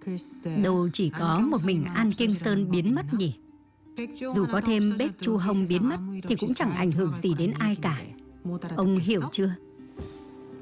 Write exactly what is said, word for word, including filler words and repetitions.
Đâu chỉ có một mình An Kiêng Sơn biến mất nhỉ? Dù có thêm Bếp Chu Hông biến mất thì cũng chẳng ảnh hưởng gì đến ai cả. Ông hiểu chưa?